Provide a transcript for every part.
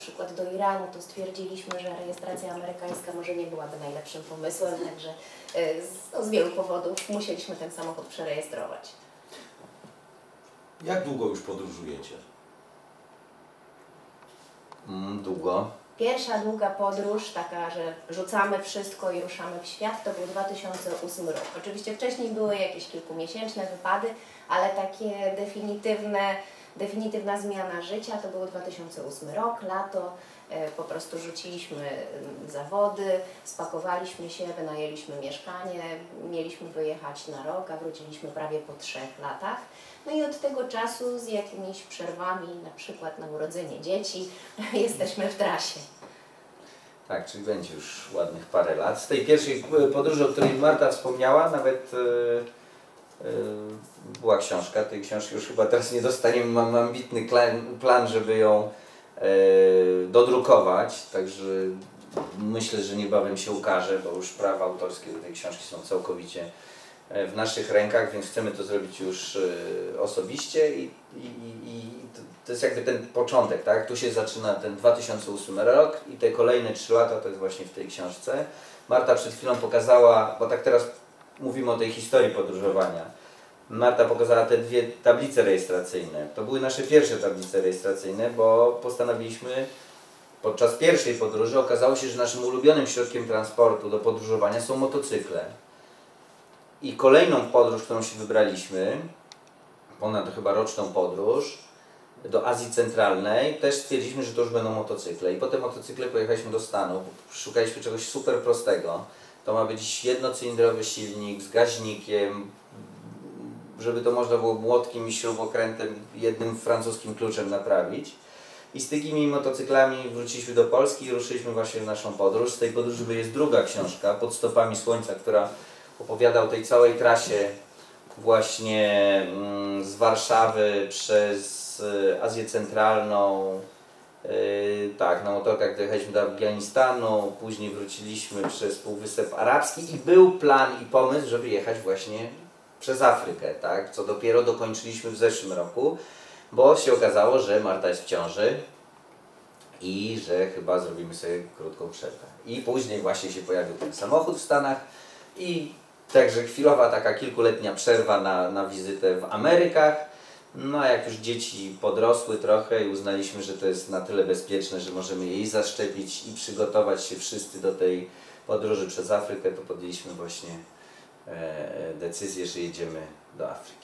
przykład do Iranu, to stwierdziliśmy, że rejestracja amerykańska może nie byłaby najlepszym pomysłem, także z wielu powodów musieliśmy ten samochód przerejestrować. Jak długo już podróżujecie? Długo. Pierwsza długa podróż, taka, że rzucamy wszystko i ruszamy w świat, to był 2008 rok. Oczywiście wcześniej były jakieś kilkumiesięczne wypady, ale takie definitywna zmiana życia to był 2008 rok, lato. Po prostu rzuciliśmy zawody, spakowaliśmy się, wynajęliśmy mieszkanie, mieliśmy wyjechać na rok, a wróciliśmy prawie po 3 latach. No i od tego czasu z jakimiś przerwami, na przykład na urodzenie dzieci, jesteśmy w trasie. Tak, czyli będzie już ładnych parę lat. Z tej pierwszej podróży, o której Marta wspomniała, nawet była książka. Tej książki już chyba teraz nie dostaniemy. Mam ambitny plan, żeby ją dodrukować, także myślę, że niebawem się ukaże, bo już prawa autorskie do tej książki są całkowicie w naszych rękach, więc chcemy to zrobić już osobiście i to jest jakby ten początek, tak? Tu się zaczyna ten 2008 rok i te kolejne 3 lata to jest właśnie w tej książce. Marta przed chwilą pokazała, bo tak teraz mówimy o tej historii podróżowania. Marta pokazała te 2 tablice rejestracyjne. To były nasze pierwsze tablice rejestracyjne, bo postanowiliśmy podczas pierwszej podróży, okazało się, że naszym ulubionym środkiem transportu do podróżowania są motocykle. I kolejną podróż, którą się wybraliśmy, ponad chyba roczną podróż, do Azji Centralnej, też stwierdziliśmy, że to już będą motocykle. I po te motocykle pojechaliśmy do Stanów, szukaliśmy czegoś super prostego. To ma być jednocylindrowy silnik z gaźnikiem, żeby to można było młotkiem i śrubokrętem, jednym francuskim kluczem naprawić. I z takimi motocyklami wróciliśmy do Polski i ruszyliśmy właśnie w naszą podróż. Z tej podróży jest druga książka, Pod stopami słońca, która opowiada o tej całej trasie właśnie z Warszawy przez Azję Centralną. Tak, na motorkach dojechaliśmy do Afganistanu, później wróciliśmy przez Półwysep Arabski i był plan i pomysł, żeby jechać właśnie przez Afrykę, tak? Co dopiero dokończyliśmy w zeszłym roku, bo się okazało, że Marta jest w ciąży i że chyba zrobimy sobie krótką przerwę. I później właśnie się pojawił ten samochód w Stanach i także chwilowa taka kilkuletnia przerwa na wizytę w Amerykach. No a jak już dzieci podrosły trochę i uznaliśmy, że to jest na tyle bezpieczne, że możemy jej zaszczepić i przygotować się wszyscy do tej podróży przez Afrykę, to podjęliśmy właśnie decyzję, że jedziemy do Afryki.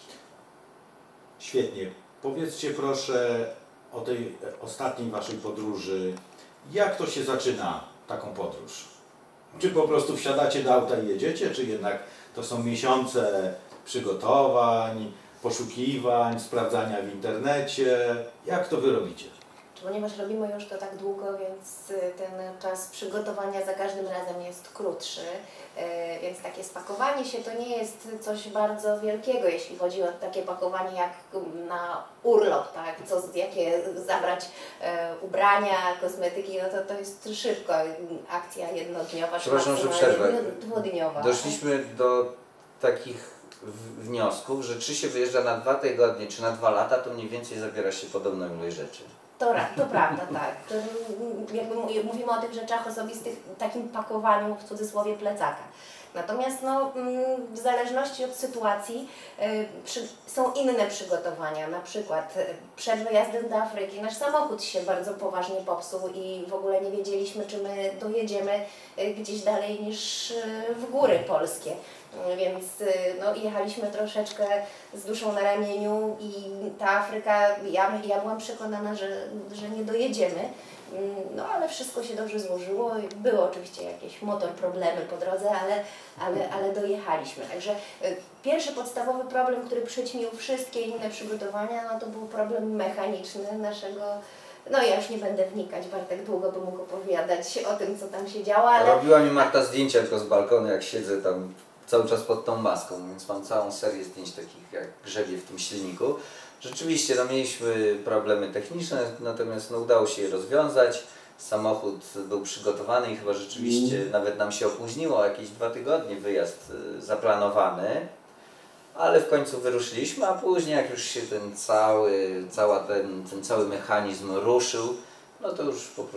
Świetnie. Powiedzcie proszę o tej ostatniej waszej podróży. Jak to się zaczyna, taką podróż? Czy po prostu wsiadacie do auta i jedziecie, czy jednak to są miesiące przygotowań, poszukiwań, sprawdzania w internecie? Jak to wy robicie? Ponieważ robimy już to tak długo, więc ten czas przygotowania za każdym razem jest krótszy, więc takie spakowanie się to nie jest coś bardzo wielkiego, jeśli chodzi o takie pakowanie jak na urlop, tak? Jakie zabrać ubrania, kosmetyki, no to jest szybko, akcja jednodniowa, Przepraszam, że przerwę. Dwudniowa. Doszliśmy do takich wniosków, że czy się wyjeżdża na 2 tygodnie, czy na 2 lata, to mniej więcej zabiera się podobną ilość rzeczy. To prawda, tak. To jakby mówimy o tych rzeczach osobistych, takim pakowaniu w cudzysłowie plecaka. Natomiast no, w zależności od sytuacji są inne przygotowania. Na przykład przed wyjazdem do Afryki nasz samochód się bardzo poważnie popsuł i w ogóle nie wiedzieliśmy, czy my dojedziemy gdzieś dalej niż w góry polskie. Więc no, jechaliśmy troszeczkę z duszą na ramieniu i ta Afryka, ja byłam przekonana, że nie dojedziemy. No ale wszystko się dobrze złożyło. Były oczywiście jakieś problemy po drodze, ale dojechaliśmy. Także pierwszy podstawowy problem, który przyćmił wszystkie inne przygotowania, no to był problem mechaniczny naszego. No ja już nie będę wnikać, Bartek długo by mógł opowiadać o tym, co tam się działo, ale... Robiła mi Marta zdjęcia tylko z balkonu, jak siedzę tam cały czas pod tą maską, więc mam całą serię zdjęć takich, jak grzebie w tym silniku. Rzeczywiście no, mieliśmy problemy techniczne, natomiast no, udało się je rozwiązać. Samochód był przygotowany i chyba rzeczywiście nawet nam się opóźniło, jakieś 2 tygodnie wyjazd zaplanowany. Ale w końcu wyruszyliśmy, a później jak już się ten cały mechanizm ruszył, no to już po prostu